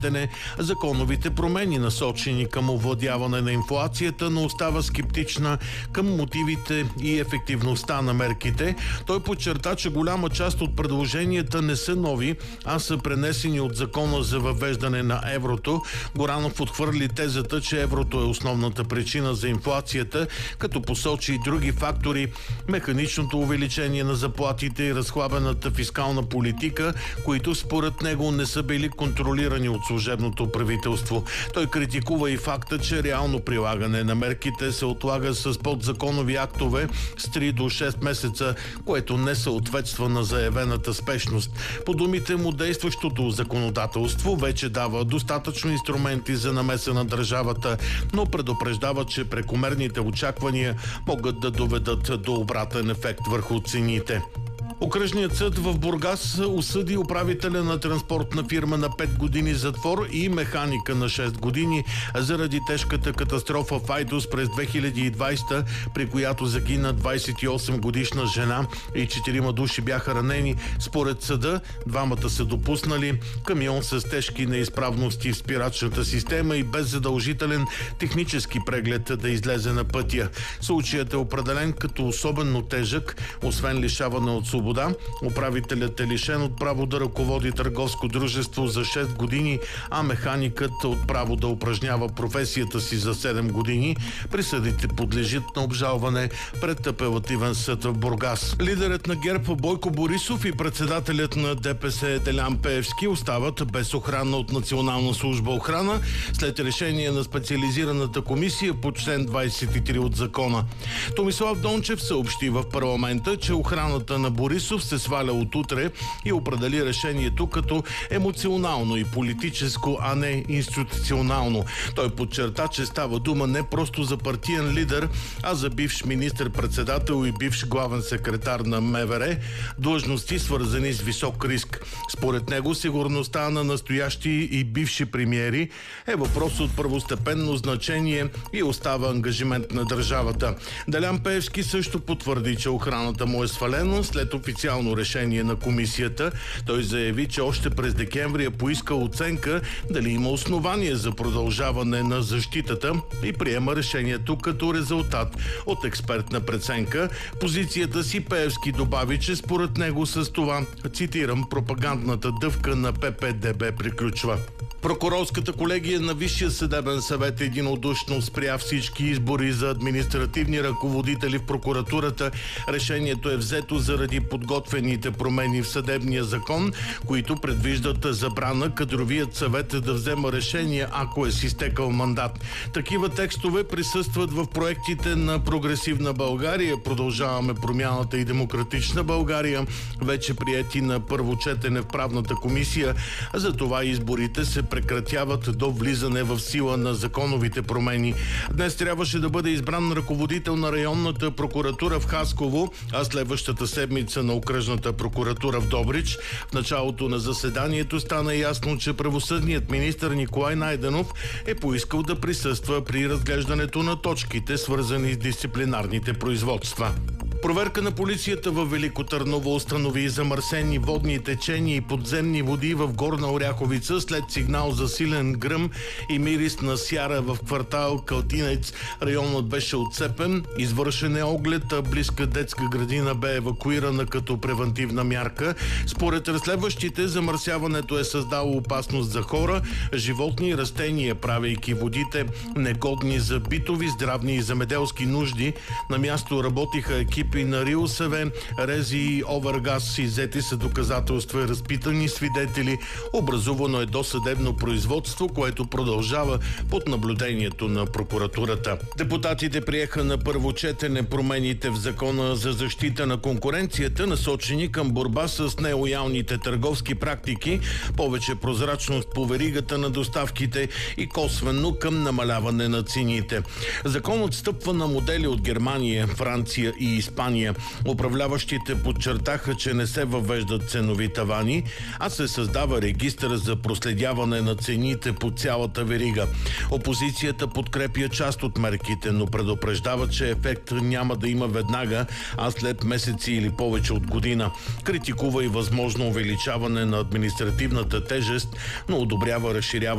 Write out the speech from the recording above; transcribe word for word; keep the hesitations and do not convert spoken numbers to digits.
законовите промени, насочени към овладяване на инфлацията, но остава скептична към мотивите и ефективността на мерките. Той подчерта, че голяма част от предложенията не са нови, а са пренесени от закона за въвеждане на еврото. Горанов отхвърли тезата, че еврото е основната причина за инфлацията, като посочи и други фактори – механичното увеличение на заплатите и разхлабената фискална политика, които според него не са били контролирани от служебното правителство. Той критикува и факта, че реално прилагане на мерките се отлага с подзаконови актове с три до шест месеца, което не съответства на заявената спешност. По думите му, действащото законодателство вече дава достатъчно инструменти за намеса на държавата, но предупреждава, че прекомерните очаквания могат да доведат до обратен ефект върху цените. Окръжният съд в Бургас осъди управителя на транспортна фирма на пет години затвор и механика на шест години заради тежката катастрофа в Айтос през две хиляди и двадесета, при която загина двадесет и осем годишна жена и четирима души бяха ранени. Според съда, двамата са допуснали камион с тежки неизправности в спирачната система и без задължителен технически преглед да излезе на пътя. Случаят е определен като особено тежък. Освен лишаване от свобода, управителят е лишен от право да ръководи търговско дружество за шест години, а механикът от право да упражнява професията си за седем години. Присъдите подлежат на обжалване пред апелативен съд в Бургас. Лидерът на ГЕРБ Бойко Борисов и председателят на ДПС Делян Пеевски остават без охрана от Национална служба охрана след решение на специализираната комисия по член двадесет и три от закона. Томислав Дончев съобщи в парламента, че охраната на Борисов се сваля от утре и определи решението като емоционално и политическо, а не институционално. Той подчерта, че става дума не просто за партиен лидер, а за бивш министър-председател и бивш главен секретар на МВР, длъжности свързани с висок риск. Според него сигурността на настоящи и бивши премиери е въпрос от първостепенно значение и остава ангажимент на държавата. Делян Пеевски също потвърди, че охраната му е свалена след официално решение на комисията. Той заяви, че още през декември е поискал оценка дали има основание за продължаване на защитата и приема решението като резултат от експертна преценка. Позицията си Пеевски добави, че според него с това, цитирам, пропагандната дъвка на Пе Пе Де Бе приключва. Прокурорската колегия на Висшия съдебен съвет единодушно спря всички избори за административни ръководители в прокуратурата. Решението е взето заради подготвените промени в съдебния закон, които предвиждат забрана кадровият съвет да взема решение, ако е с изтекал мандат. Такива текстове присъстват в проектите на Прогресивна България, Продължаваме промяната и Демократична България, вече приети на първо четене в правната комисия. За това изборите се прекратяват до влизане в сила на законовите промени. Днес трябваше да бъде избран ръководител на районната прокуратура в Хасково, а следващата седмица на окръжната прокуратура в Добрич. В началото на заседанието стана ясно, че правосъдният министър Николай Найденов е поискал да присъства при разглеждането на точките, свързани с дисциплинарните производства. Проверка на полицията във Велико Търново установи замърсени водни течения и подземни води в Горна Оряховица след сигнал за силен гръм и мирис на сяра в квартал Калтинец. Районът беше отцепен. Извършен е оглед, а близка детска градина бе евакуирана като превантивна мярка. Според разследващите, замърсяването е създало опасност за хора, животни и растения, правейки водите негодни за битови, здравни и земеделски нужди. На място работиха екипи на РИОСВ, РЕЗИ и Овергаз. Иззети са доказателства и разпитани свидетели. Образувано е досъдебно производство, което продължава под наблюдението на прокуратурата. Депутатите приеха на първо четене промените в Закона за защита на конкуренцията, насочени към борба с нелоялните търговски практики, повече прозрачност по веригата на доставките и косвено към намаляване на цените. Законът стъпва на модели от Германия, Франция и Испания. Управляващите подчертаха, че не се въвеждат ценови тавани, а се създава регистър за проследяване на цените по цялата верига. Опозицията подкрепя част от мерките, но предупреждава, че ефект няма да има веднага, а след месеци или повече от година. Критикува и възможно увеличаване на административната тежест, но одобрява разширяване